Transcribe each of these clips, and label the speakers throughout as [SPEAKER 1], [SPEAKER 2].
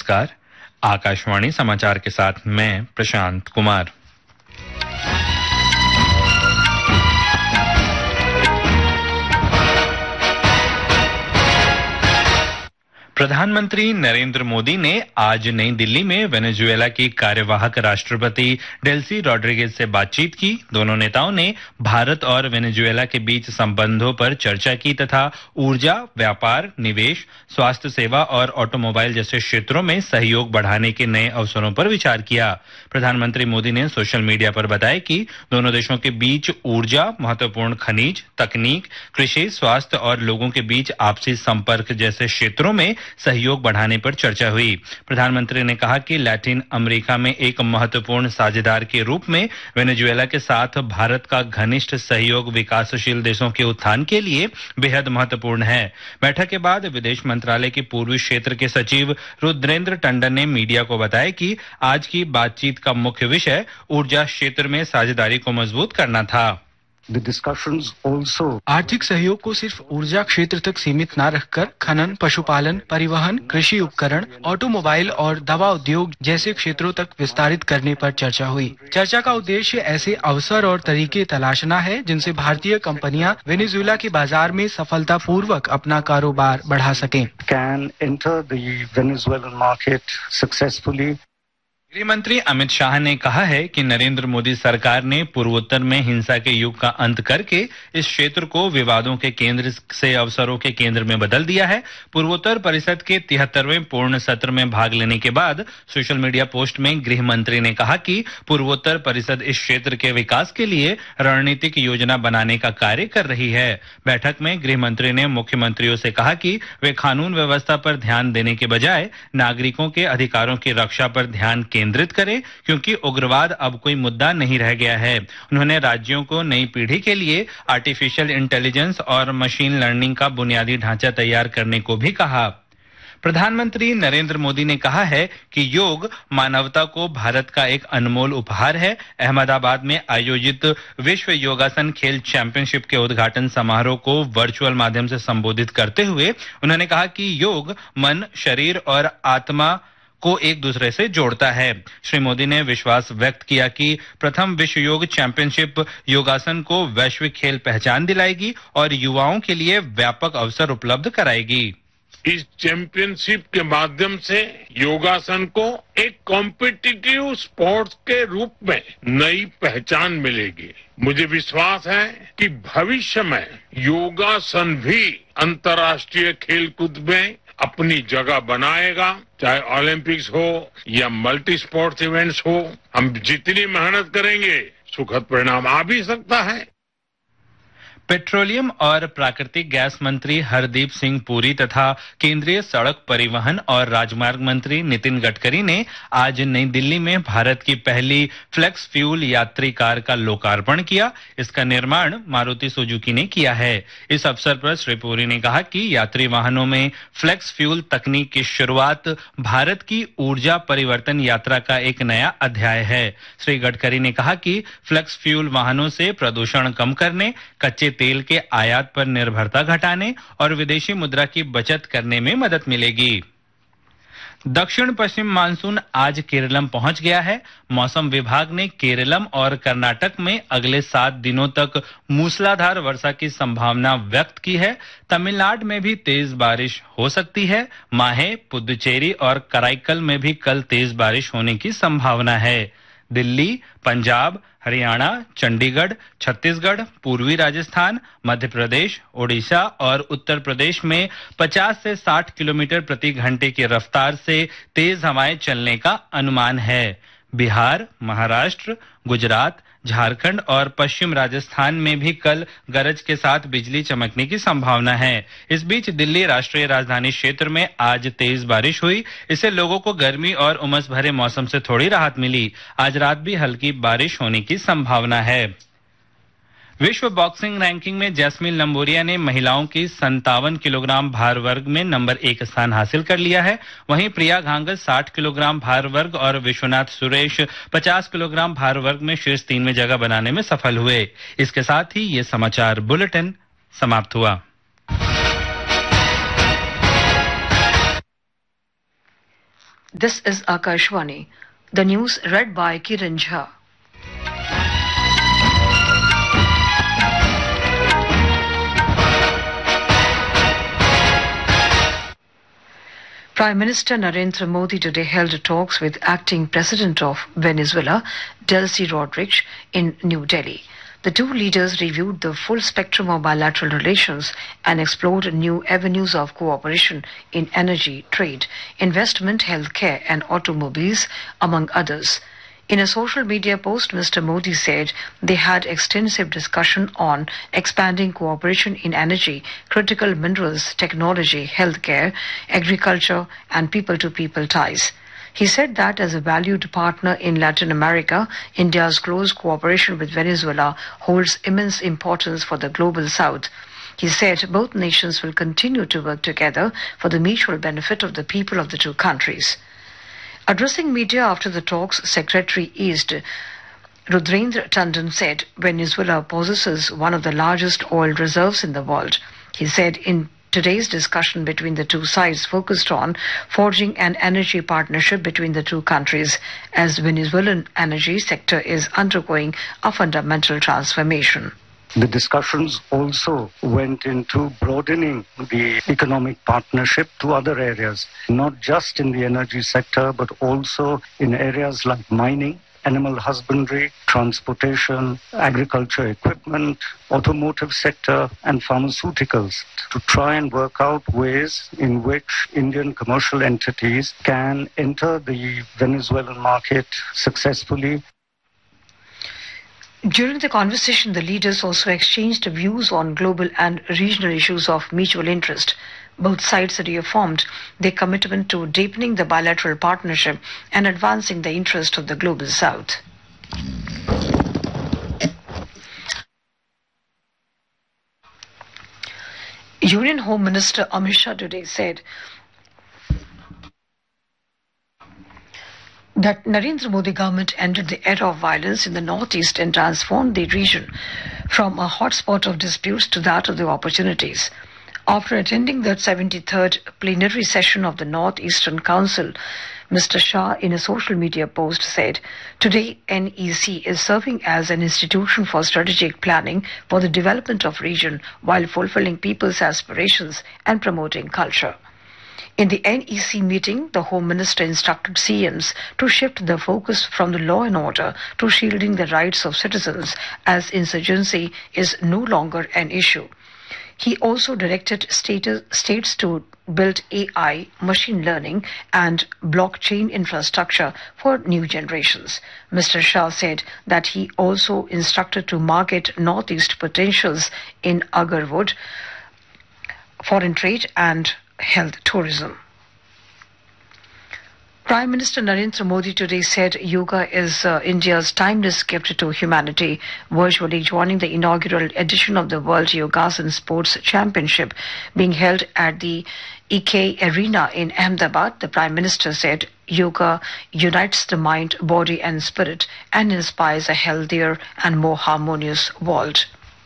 [SPEAKER 1] नमस्कार। आकाशवाणी समाचार के साथ मैं प्रशांत कुमार। प्रधानमंत्री नरेंद्र मोदी ने आज नई दिल्ली में वेनेजुएला की कार्यवाहक राष्ट्रपति डेल्सी रॉड्रिगेज से बातचीत की। दोनों नेताओं ने भारत और वेनेजुएला के बीच संबंधों पर चर्चा की तथा ऊर्जा, व्यापार, निवेश, स्वास्थ्य सेवा और ऑटोमोबाइल जैसे क्षेत्रों में सहयोग बढ़ाने के नए अवसरों पर विचार किया। प्रधानमंत्री मोदी ने सोशल मीडिया पर बताया कि दोनों देशों के बीच ऊर्जा, महत्वपूर्ण खनिज, तकनीक, कृषि, स्वास्थ्य और लोगों के बीच आपसी संपर्क जैसे क्षेत्रों में सहयोग बढ़ाने पर चर्चा हुई। प्रधानमंत्री ने कहा कि लैटिन अमेरिका में एक महत्वपूर्ण साझेदार के रूप में वेनेजुएला के साथ भारत का घनिष्ठ सहयोग विकासशील देशों के उत्थान के लिए बेहद महत्वपूर्ण है। बैठक के बाद विदेश मंत्रालय के पूर्वी क्षेत्र के सचिव रुद्रेंद्र टंडन ने मीडिया को बताया कि आज की बातचीत का मुख्य विषय ऊर्जा क्षेत्र में साझेदारी को मजबूत करना था।
[SPEAKER 2] आर्थिक सहयोग को सिर्फ ऊर्जा क्षेत्र तक सीमित न रखकर खनन, पशुपालन, परिवहन, कृषि उपकरण, ऑटोमोबाइल और दवा उद्योग जैसे क्षेत्रों तक विस्तारित करने पर चर्चा हुई। चर्चा का उद्देश्य ऐसे अवसर और तरीके तलाशना है जिनसे भारतीय कंपनियां वेनेजुएला के बाजार में सफलतापूर्वक अपना कारोबार बढ़ा सकें।
[SPEAKER 1] गृह मंत्री अमित शाह ने कहा है कि नरेंद्र मोदी सरकार ने पूर्वोत्तर में हिंसा के युग का अंत करके इस क्षेत्र को विवादों के केंद्र से अवसरों के केंद्र में बदल दिया है। पूर्वोत्तर परिषद के 73वें पूर्ण सत्र में भाग लेने के बाद सोशल मीडिया पोस्ट में गृह मंत्री ने कहा कि पूर्वोत्तर परिषद इस क्षेत्र के विकास के लिए रणनीतिक योजना बनाने का कार्य कर रही है। बैठक में गृह मंत्री ने मुख्यमंत्रियों से कहा कि वे कानून व्यवस्था पर ध्यान देने के बजाय नागरिकों के अधिकारों की रक्षा पर ध्यान केंद्रित करें, क्योंकि उग्रवाद अब कोई मुद्दा नहीं रह गया है। उन्होंने राज्यों को नई पीढ़ी के लिए आर्टिफिशियल इंटेलिजेंस और मशीन लर्निंग का बुनियादी ढांचा तैयार करने को भी कहा। प्रधानमंत्री नरेंद्र मोदी ने कहा है कि योग मानवता को भारत का एक अनमोल उपहार है। अहमदाबाद में आयोजित विश्व योगासन खेल चैंपियनशिप के उद्घाटन समारोह को वर्चुअल माध्यम से संबोधित करते हुए उन्होंने कहा कि योग मन, शरीर और आत्मा को एक दूसरे से जोड़ता है। श्री मोदी ने विश्वास व्यक्त किया कि प्रथम विश्व योग चैंपियनशिप योगासन को वैश्विक खेल पहचान दिलाएगी और युवाओं के लिए व्यापक अवसर उपलब्ध कराएगी।
[SPEAKER 3] इस चैंपियनशिप के माध्यम से योगासन को एक कॉम्पिटिटिव स्पोर्ट्स के रूप में नई पहचान मिलेगी। मुझे विश्वास है कि भविष्य में योगासन भी अंतर्राष्ट्रीय खेलकूद में अपनी जगह बनाएगा। चाहे ओलंपिक्स हो या मल्टी स्पोर्ट्स इवेंट्स हो, हम जितनी मेहनत करेंगे सुखद परिणाम आ भी सकता है।
[SPEAKER 1] पेट्रोलियम और प्राकृतिक गैस मंत्री हरदीप सिंह पुरी तथा केंद्रीय सड़क परिवहन और राजमार्ग मंत्री नितिन गडकरी ने आज नई दिल्ली में भारत की पहली फ्लेक्स फ्यूल यात्री कार का लोकार्पण किया। इसका निर्माण मारुति सुजुकी ने किया है। इस अवसर पर श्री पुरी ने कहा कि यात्री वाहनों में फ्लेक्स फ्यूल तकनीक की शुरुआत भारत की ऊर्जा परिवर्तन यात्रा का एक नया अध्याय है। श्री गडकरी ने कहा कि फ्लेक्स फ्यूल वाहनों से प्रदूषण कम करने, कच्चे तेल के आयात पर निर्भरता घटाने और विदेशी मुद्रा की बचत करने में मदद मिलेगी। दक्षिण पश्चिम मानसून आज केरलम पहुंच गया है। मौसम विभाग ने केरलम और कर्नाटक में अगले 7 दिनों तक मूसलाधार वर्षा की संभावना व्यक्त की है। तमिलनाडु में भी तेज बारिश हो सकती है। माहे, पुदुचेरी और कराईकल में भी कल तेज बारिश होने की संभावना है। दिल्ली, पंजाब, हरियाणा, चंडीगढ़, छत्तीसगढ़, पूर्वी राजस्थान, मध्य प्रदेश, ओडिशा और उत्तर प्रदेश में 50 से 60 किलोमीटर प्रति घंटे की रफ्तार से तेज हवाएं चलने का अनुमान है। बिहार, महाराष्ट्र, गुजरात, झारखंड और पश्चिम राजस्थान में भी कल गरज के साथ बिजली चमकने की संभावना है। इस बीच दिल्ली राष्ट्रीय राजधानी क्षेत्र में आज तेज बारिश हुई। इससे लोगों को गर्मी और उमस भरे मौसम से थोड़ी राहत मिली। आज रात भी हल्की बारिश होने की संभावना है। विश्व बॉक्सिंग रैंकिंग में जैस्मिन लंबोरिया ने महिलाओं की 57 किलोग्राम भार वर्ग में नंबर 1 स्थान हासिल कर लिया है। वहीं प्रिया घांगस 60 किलोग्राम भार वर्ग और विश्वनाथ सुरेश 50 किलोग्राम भार वर्ग में शीर्ष 3 में जगह बनाने में सफल हुए। इसके साथ ही ये समाचार बुलेटिन समाप्त हुआ।
[SPEAKER 4] This is Akashvani. The news read by Kiran Jha. Prime Minister Narendra Modi today held talks with acting President of Venezuela, Delcy Rodriguez, in New Delhi. The two leaders reviewed the full spectrum of bilateral relations and explored new avenues of cooperation in energy, trade, investment, healthcare, and automobiles, among others. In a social media post, Mr. Modi said they had extensive discussion on expanding cooperation in energy, critical minerals, technology, healthcare, agriculture, and people-to-people ties. He said that as a valued partner in Latin America, India's close cooperation with Venezuela holds immense importance for the global south. He said both nations will continue to work together for the mutual benefit of the people of the two countries. Addressing media after the talks, Secretary East Rudrendra Tandon said Venezuela possesses one of the largest oil reserves in the world. He said in today's discussion between the two sides focused on forging an energy partnership between the two countries as Venezuelan energy sector is undergoing a fundamental transformation.
[SPEAKER 5] The discussions also went into broadening the economic partnership to other areas, not just in the energy sector, but also in areas like mining, animal husbandry, transportation, agriculture equipment, automotive sector, and pharmaceuticals, to try and work out ways in which Indian commercial entities can enter the Venezuelan market successfully.
[SPEAKER 4] During the conversation, the leaders also exchanged views on global and regional issues of mutual interest. Both sides reaffirmed their commitment to deepening the bilateral partnership and advancing the interest of the global south. Union Home Minister Amit Shah today said that Narendra Modi government ended the era of violence in the northeast and transformed the region from a hotspot of disputes to that of the opportunities. After attending the 73rd plenary session of the Northeastern Council, Mr. Shah, in a social media post, said, "Today, NEC is serving as an institution for strategic planning for the development of region while fulfilling people's aspirations and promoting culture." In the NEC meeting, the Home Minister instructed CMs to shift the focus from the law and order to shielding the rights of citizens, as insurgency is no longer an issue. He also directed states to build AI, machine learning, and blockchain infrastructure for new generations. Mr. Shah said that he also instructed to market Northeast potentials in Agarwood, foreign trade, and health tourism. Prime Minister Narendra Modi today said yoga is India's timeless gift to humanity. Virtually joining the inaugural edition of the World Yogasan Sports Championship being held at the EK Arena in Ahmedabad, the Prime Minister said yoga unites the mind, body and spirit and inspires a healthier and more harmonious world.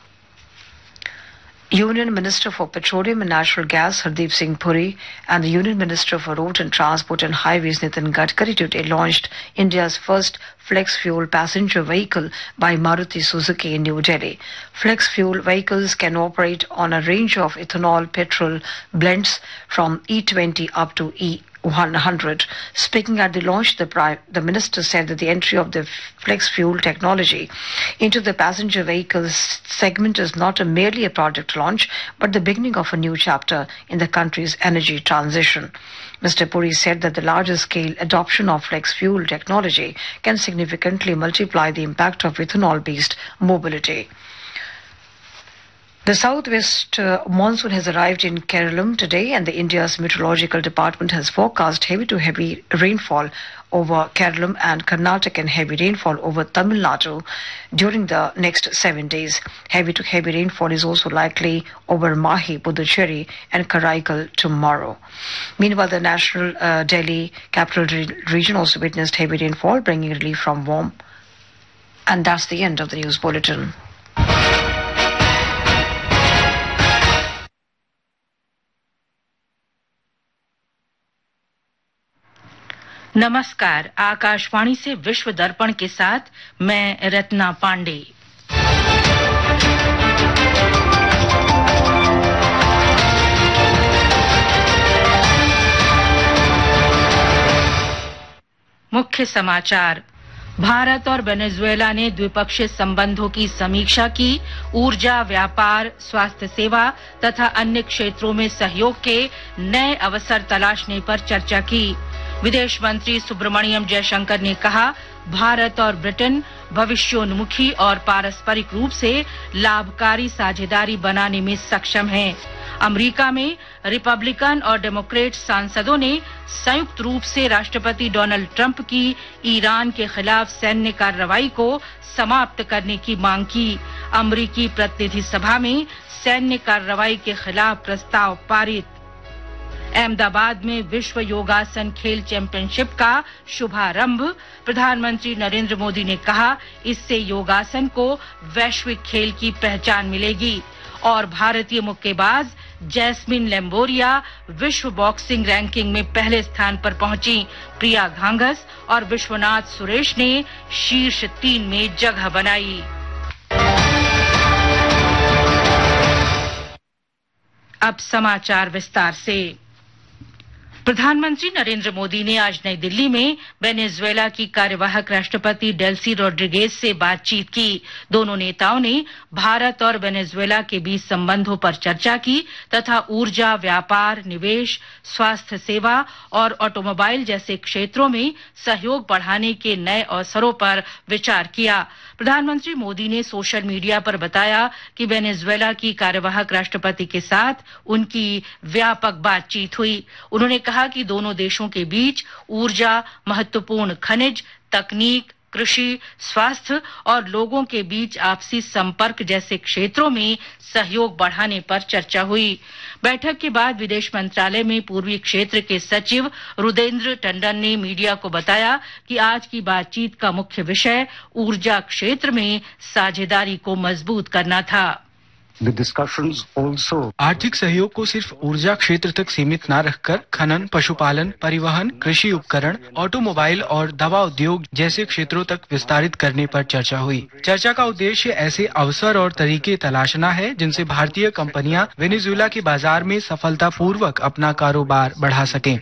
[SPEAKER 4] Union Minister for Petroleum and Natural Gas Hardeep Singh Puri and the Union Minister for Road and Transport and Highways Nitin Gadkari today launched India's first flex fuel passenger vehicle by Maruti Suzuki in New Delhi. Flex fuel vehicles can operate on a range of ethanol petrol blends from E20 up to E100. Speaking at the launch, the minister said that the entry of the flex fuel technology into the passenger vehicles segment is not merely a project launch, but the beginning of a new chapter in the country's energy transition. Mr. Puri said that the larger scale adoption of flex fuel technology can significantly multiply the impact of ethanol-based mobility. The southwest monsoon has arrived in Kerala today, and the India's meteorological department has forecast heavy to heavy rainfall over Kerala and Karnataka and heavy rainfall over Tamil Nadu during the next 7 days. Heavy to heavy rainfall is also likely over Mahi, Puducherry and Karaikal tomorrow. Meanwhile, the national Delhi capital region also witnessed heavy rainfall, bringing relief from warm. And that's the end of the news bulletin.
[SPEAKER 6] नमस्कार, आकाशवाणी से विश्व दर्पण के साथ मैं रत्ना पांडे। मुख्य समाचार। भारत और वेनेजुएला ने द्विपक्षीय संबंधों की समीक्षा की। ऊर्जा, व्यापार, स्वास्थ्य सेवा तथा अन्य क्षेत्रों में सहयोग के नए अवसर तलाशने पर चर्चा की। विदेश मंत्री सुब्रमण्यम जयशंकर ने कहा, भारत और ब्रिटेन भविष्योन्मुखी और पारस्परिक रूप से लाभकारी साझेदारी बनाने में सक्षम हैं। अमेरिका में रिपब्लिकन और डेमोक्रेट सांसदों ने संयुक्त रूप से राष्ट्रपति डोनाल्ड ट्रंप की ईरान के खिलाफ सैन्य कार्रवाई को समाप्त करने की मांग की। अमेरिकी प्रतिनिधि सभा में सैन्य कार्रवाई के खिलाफ प्रस्ताव पारित। अहमदाबाद में विश्व योगासन खेल चैंपियनशिप का शुभारंभ। प्रधानमंत्री नरेंद्र मोदी ने कहा, इससे योगासन को वैश्विक खेल की पहचान मिलेगी। और भारतीय मुक्केबाज जैस्मिन लेम्बोरिया विश्व बॉक्सिंग रैंकिंग में पहले स्थान पर पहुंची। प्रिया घांगस और विश्वनाथ सुरेश ने शीर्ष 3 में जगह बनाई। अब समाचार विस्तार से। प्रधानमंत्री नरेंद्र मोदी ने आज नई दिल्ली में वेनेजुएला की कार्यवाहक राष्ट्रपति डेल्सी रोड्रिगेज से बातचीत की। दोनों नेताओं ने भारत और वेनेजुएला के बीच संबंधों पर चर्चा की तथा ऊर्जा, व्यापार, निवेश, स्वास्थ्य सेवा और ऑटोमोबाइल जैसे क्षेत्रों में सहयोग बढ़ाने के नए अवसरों पर विचार किया। प्रधानमंत्री मोदी ने सोशल मीडिया पर बताया कि वेनेजुएला की कार्यवाहक राष्ट्रपति के साथ उनकी व्यापक बातचीत हुई। उन्होंने कहा कि दोनों देशों के बीच ऊर्जा, महत्वपूर्ण खनिज, तकनीक, कृषि, स्वास्थ्य और लोगों के बीच आपसी संपर्क जैसे क्षेत्रों में सहयोग बढ़ाने पर चर्चा हुई। बैठक के बाद विदेश मंत्रालय में पूर्वी क्षेत्र के सचिव रुदेंद्र टंडन ने मीडिया को बताया कि आज की बातचीत का मुख्य विषय ऊर्जा क्षेत्र में साझेदारी को मजबूत करना था।
[SPEAKER 2] आर्थिक सहयोग को सिर्फ ऊर्जा क्षेत्र तक सीमित न रखकर खनन, पशुपालन, परिवहन, कृषि उपकरण, ऑटोमोबाइल और दवा उद्योग जैसे क्षेत्रों तक विस्तारित करने पर चर्चा हुई। चर्चा का उद्देश्य ऐसे अवसर और तरीके तलाशना है जिनसे भारतीय कंपनियां वेनेजुएला के बाजार में सफलतापूर्वक अपना कारोबार बढ़ा सकें।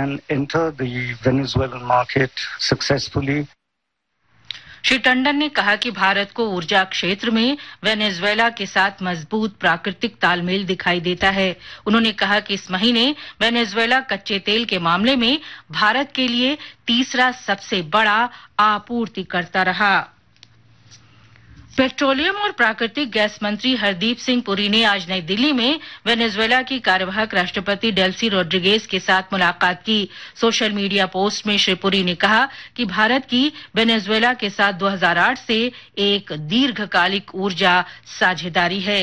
[SPEAKER 6] श्री टंडन ने कहा कि भारत को ऊर्जा क्षेत्र में वेनेजुएला के साथ मजबूत प्राकृतिक तालमेल दिखाई देता है। उन्होंने कहा कि इस महीने वेनेजुएला कच्चे तेल के मामले में भारत के लिए तीसरा सबसे बड़ा आपूर्तिकर्ता रहा। पेट्रोलियम और प्राकृतिक गैस मंत्री हरदीप सिंह पुरी ने आज नई दिल्ली में वेनेजुएला की कार्यवाहक राष्ट्रपति डेल्सी रोड्रिगेज के साथ मुलाकात की। सोशल मीडिया पोस्ट में श्री पुरी ने कहा कि भारत की वेनेजुएला के साथ 2008 से एक दीर्घकालिक ऊर्जा साझेदारी है।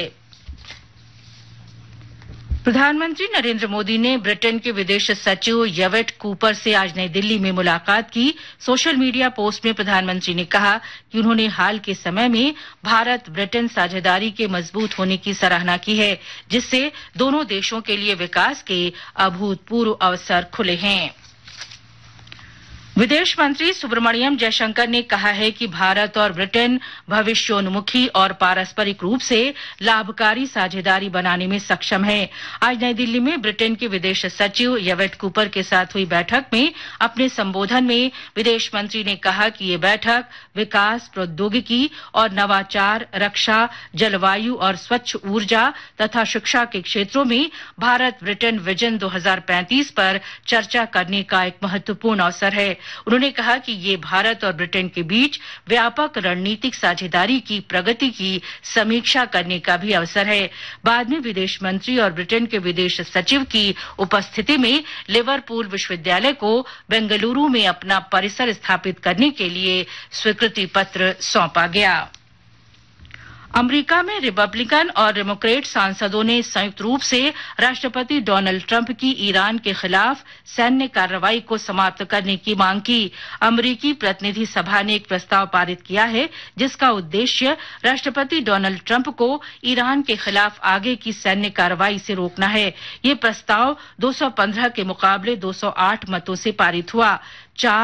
[SPEAKER 6] प्रधानमंत्री नरेंद्र मोदी ने ब्रिटेन के विदेश सचिव येवेट कूपर से आज नई दिल्ली में मुलाकात की। सोशल मीडिया पोस्ट में प्रधानमंत्री ने कहा कि उन्होंने हाल के समय में भारत ब्रिटेन साझेदारी के मजबूत होने की सराहना की है, जिससे दोनों देशों के लिए विकास के अभूतपूर्व अवसर खुले हैं। विदेश मंत्री सुब्रमण्यम जयशंकर ने कहा है कि भारत और ब्रिटेन भविष्योन्मुखी और पारस्परिक रूप से लाभकारी साझेदारी बनाने में सक्षम है। आज नई दिल्ली में ब्रिटेन के विदेश सचिव येवेट कूपर के साथ हुई बैठक में अपने संबोधन में विदेश मंत्री ने कहा कि ये बैठक विकास, प्रौद्योगिकी और नवाचार, रक्षा, जलवायु और स्वच्छ ऊर्जा तथा शिक्षा के क्षेत्रों में भारत ब्रिटेन विजन 2035 पर चर्चा करने का एक महत्वपूर्ण अवसर है। उन्होंने कहा कि ये भारत और ब्रिटेन के बीच व्यापक रणनीतिक साझेदारी की प्रगति की समीक्षा करने का भी अवसर है। बाद में विदेश मंत्री और ब्रिटेन के विदेश सचिव की उपस्थिति में लिवरपूल विश्वविद्यालय को बेंगलुरु में अपना परिसर स्थापित करने के लिए स्वीकृति पत्र सौंपा गया। अमेरिका में रिपब्लिकन और डेमोक्रेट सांसदों ने संयुक्त रूप से राष्ट्रपति डोनाल्ड ट्रंप की ईरान के खिलाफ सैन्य कार्रवाई को समाप्त करने की मांग की। अमेरिकी प्रतिनिधि सभा ने एक प्रस्ताव पारित किया है जिसका उद्देश्य राष्ट्रपति डोनाल्ड ट्रंप को ईरान के खिलाफ आगे की सैन्य कार्रवाई से रोकना है। ये प्रस्ताव 215 के मुकाबले 208 मतों से पारित हुआ।